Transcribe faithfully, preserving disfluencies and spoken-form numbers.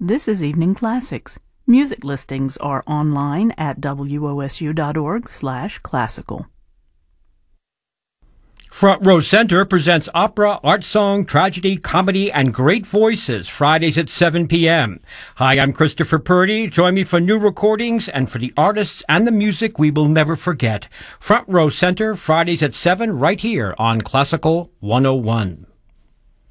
This is Evening Classics. Music listings are online at W O S U dot org slash classical. Front Row Center presents opera, art song, tragedy, comedy, and great voices Fridays at seven p.m. Hi, I'm Christopher Purdy. Join me for new recordings and for the artists and the music we will never forget. Front Row Center, Fridays at seven, right here on Classical one oh one.